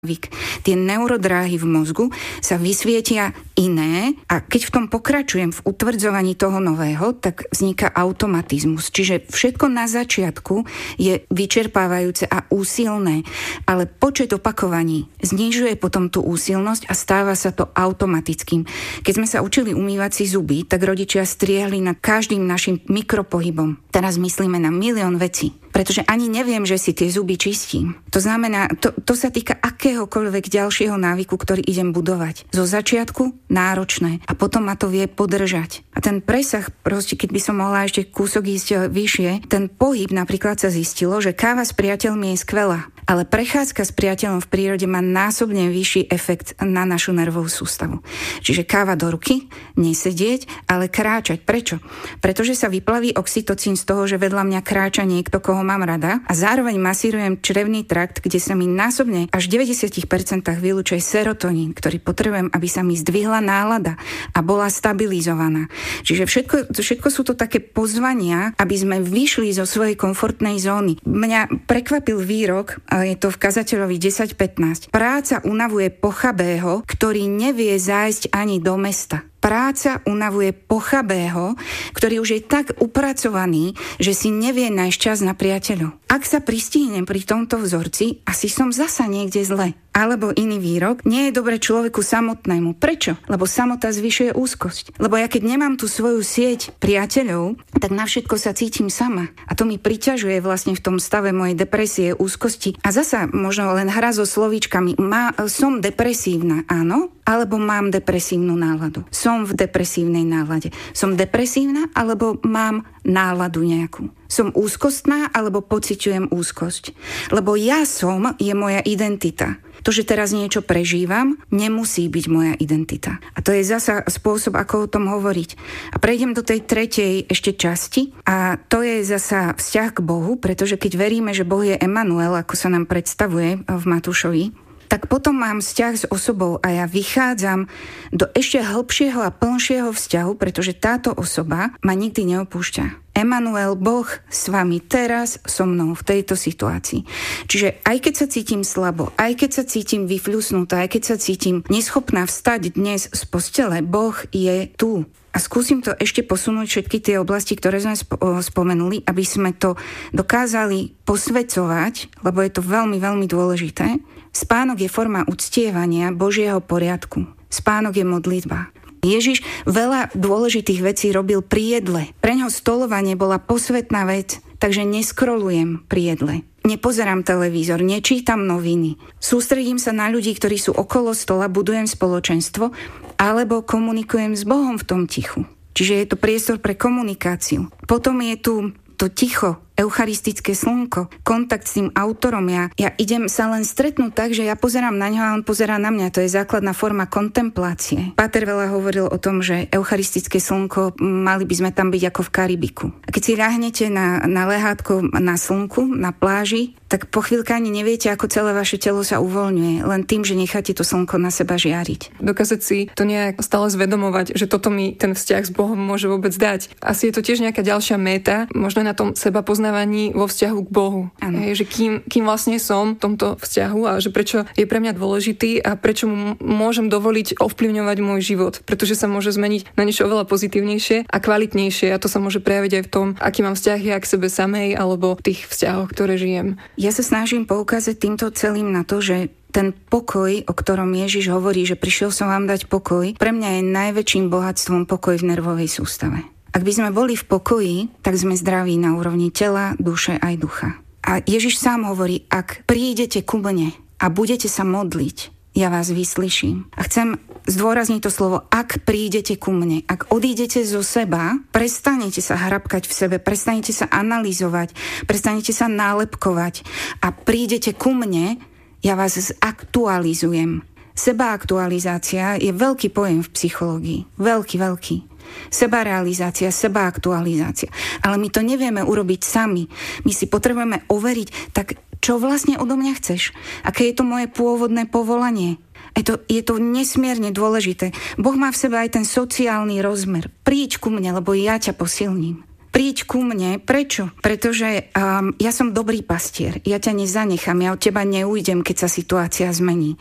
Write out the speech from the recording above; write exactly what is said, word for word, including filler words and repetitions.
Tie neurodráhy v mozgu sa vysvietia iné a keď v tom pokračujem v utvrdzovaní toho nového, tak vzniká automatizmus. Čiže všetko na začiatku je vyčerpávajúce a úsilné, ale počet opakovaní znižuje potom tú úsilnosť a stáva sa to automatickým. Keď sme sa učili umývať si zuby, tak rodičia striehli nad každým našim mikropohybom. Teraz myslíme na milión vecí, pretože ani neviem, že si tie zuby čistím. To znamená, to, to sa týka akéhokoľvek ďalšieho návyku, ktorý idem budovať. Zo začiatku náročné a potom ma to vie podržať. A ten presah, proste, keď by som mohla ešte kúsok ísť vyššie, ten pohyb napríklad sa zistilo, že káva s priateľmi je skvelá, ale prechádzka s priateľom v prírode má násobne vyšší efekt na našu nervovú sústavu. Čiže káva do ruky, nesedieť, ale kráčať. Prečo? Pretože sa vyplaví oxytocín z toho, že vedľa mňa kráča niekto, koho mám rada a zároveň masírujem črevný trakt, kde sa mi násobne až deväťdesiat percent vylúčuje serotonín, ktorý potrebujem, aby sa mi zdvihla nálada a bola stabilizovaná. Čiže všetko, všetko sú to také pozvania, aby sme vyšli zo svojej komfortnej zóny. Mňa prekvapil výrok, je to v kazateľovi desať pätnásť. Práca unavuje pochabého, ktorý nevie zájsť ani do mesta. Práca unavuje pochabého, ktorý už je tak upracovaný, že si nevie nájsť čas na priateľov. Ak sa pristihnem pri tomto vzorci, asi som zasa niekde zle. Alebo iný výrok, nie je dobre človeku samotnému. Prečo? Lebo samota zvyšuje úzkosť. Lebo ja keď nemám tú svoju sieť priateľov, tak na všetko sa cítim sama. A to mi priťažuje vlastne v tom stave mojej depresie, úzkosti. A zasa možno len hra so slovíčkami. Má, som depresívna, áno? Alebo mám depresívnu náladu. Som v depresívnej nálade. Som depresívna, alebo mám náladu nejakú. Som úzkostná, alebo pociťujem úzkosť. Lebo ja som je moja identita. To, že teraz niečo prežívam, nemusí byť moja identita. A to je zasa spôsob, ako o tom hovoriť. A prejdem do tej tretej ešte časti a to je zasa vzťah k Bohu, pretože keď veríme, že Boh je Emanuel, ako sa nám predstavuje v Matúšovi, tak potom mám vzťah s osobou a ja vychádzam do ešte hĺbšieho a plnšieho vzťahu, pretože táto osoba ma nikdy neopúšťa. Emanuel, Boh s vami teraz so mnou v tejto situácii. Čiže aj keď sa cítim slabo, aj keď sa cítim vyfľusnutá, aj keď sa cítim neschopná vstať dnes z postele, Boh je tu. A skúsim to ešte posunúť všetky tie oblasti, ktoré sme spomenuli, aby sme to dokázali posvedzovať, lebo je to veľmi, veľmi dôležité. Spánok je forma uctievania Božieho poriadku. Spánok je modlitba. Ježiš veľa dôležitých vecí robil pri jedle. Pre ňo stolovanie bola posvetná vec, takže neskrolujem pri jedle. Nepozerám televízor, nečítam noviny. Sústredím sa na ľudí, ktorí sú okolo stola, budujem spoločenstvo, alebo komunikujem s Bohom v tom tichu. Čiže je to priestor pre komunikáciu. Potom je tu to ticho, eucharistické slnko, kontakt s tým autorom. Ja, ja idem sa len stretnúť tak, že ja pozerám na ňo a on pozerá na mňa. To je základná forma kontemplácie. Páter veľa hovoril o tom, že eucharistické slnko, mali by sme tam byť ako v Karibiku. A keď si ľahnete na, na lehátko na slnku, na pláži, tak po chvíľke ani neviete, ako celé vaše telo sa uvoľňuje, len tým, že necháte to slnko na seba žiariť. Dokázať si to nejak stále zvedomovať, že toto mi ten vzťah s Bohom môže vôbec dať. Asi je to tiež nejaká ďalšia méta, možno na tom seba poznávaní vo vzťahu k Bohu. Hej, že kým, kým vlastne som v tomto vzťahu a že prečo je pre mňa dôležitý a prečo mu môžem dovoliť ovplyvňovať môj život, pretože sa môže zmeniť na niečo oveľa pozitívnejšie a kvalitnejšie a to sa môže prejaviť aj v tom, aký mám vzťah ja k sebe samej alebo v tých vzťahoch, ktoré žijem. Ja sa snažím poukázať týmto celým na to, že ten pokoj, o ktorom Ježiš hovorí, že prišiel som vám dať pokoj, pre mňa je najväčším bohatstvom pokoj v nervovej sústave. Ak by sme boli v pokoji, tak sme zdraví na úrovni tela, duše aj ducha. A Ježiš sám hovorí, ak prídete ku mne a budete sa modliť, ja vás vyslyším. A chcem zdôrazniť to slovo, ak prídete ku mne, ak odídete zo seba, prestanete sa hrabkať v sebe, prestanete sa analyzovať, prestanete sa nálepkovať a prídete ku mne, ja vás zaktualizujem. Sebaaktualizácia je veľký pojem v psychológii. Veľký, veľký. Sebarealizácia, sebaaktualizácia. Ale my to nevieme urobiť sami. My si potrebujeme overiť, tak čo vlastne odo mňa chceš? Aké je to moje pôvodné povolanie? Je to, je to nesmierne dôležité. Boh má v sebe aj ten sociálny rozmer. Príď ku mne, lebo ja ťa posilním. príď ku mne. Prečo? Pretože um, ja som dobrý pastier. Ja ťa nezanechám, ja od teba neujdem, keď sa situácia zmení.